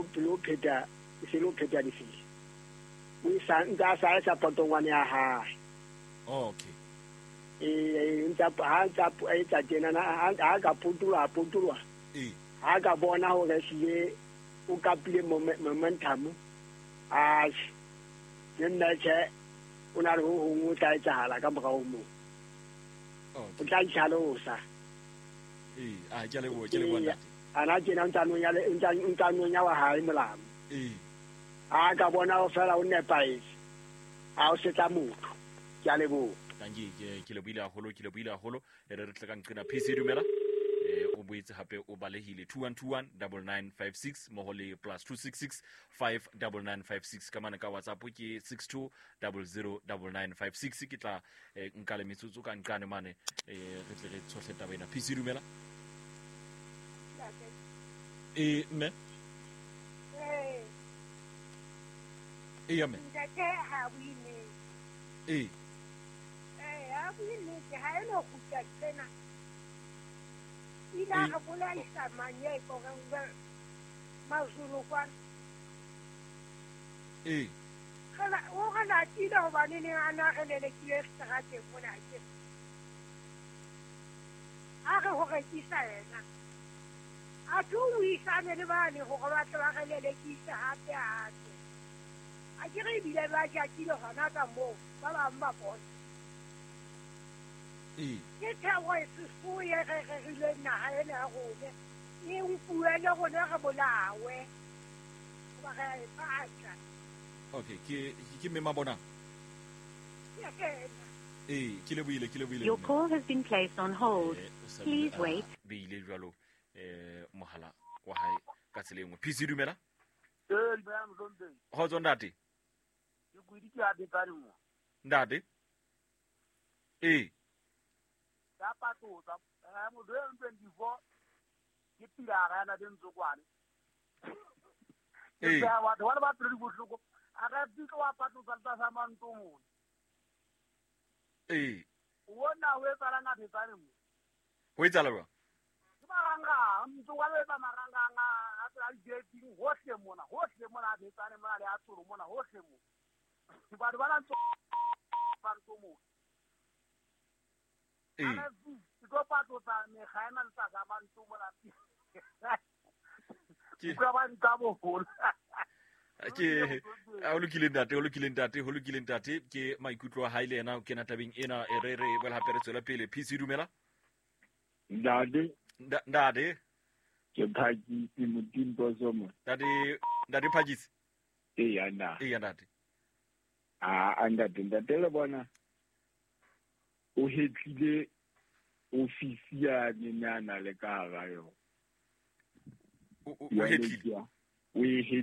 lo pheta se lo pheta di file we sa nda sa sa potongwane ya ha Okay. Nta ha tsa tsa tena na ha ka putulwa ha ka bona hore sile o kapile momentum nna che una ho ho tla etsahala ka morao mo o tla itlhalosa ke le bona ana tjena ntano wa hae molamo a ka bona o fela o nepaetse a o setla motho ke a lebo tangi ke le buile haholo re tla ka nqina PC dumela o boetse hape o balehile 2121 9956 mo hole +266 59956 ka mana ka WhatsApp ke 62009956 ke tla nka le metsotso ka nqane mane re tle re tsohle taba ena PC dumela me me ntate ha buile ha buile ha eno kutla tsena ila ga bola isa manye ko ga mazulu kwa kana o kana tida ho bane ne ana gelele ke extra ke mona ke aga ho ga tisa ena a tu isa ne le bane ho ga batla ba gelele ke isa hape a ke re bile ba ja tilo hana ka mo ba ba mma bona ke thawa se ye ge le na ha ena go ne e upuele go ne ga bolawe ba ga patsa okay ke me mabona ke le buile Your call has been placed on hold. Please wait. Beile jwalo mohala wa hae ka tselengwe PC dumela ba mo sonte ho tsondate ke kuidi ke a betane mo ndate ka patotsa mo 2024 ke tira ga na dintso kwane wa ba tsiri bohloko a ga ditlo wa patotsa tsa sa mantomo wona we tsala na betane mo ho etsala ba maranga mtso wa leta maranga a tsala dating hohle mona a betane mona le a tsoro mona hohle mo ba bana ntso pantomo ana go patotsa me ga ena tsa sa mantomo la ke ba nka bo hola ke a lokile ntate ke maikutlo a haile ena ke na tabeng ena re bola hape re tswela pele PC dumela ndade ke phakisi mutimpo somo ndade phakisi ndade ndade le bona o hetlile ofisi ya nyenyana le ka ga yo o hetlile o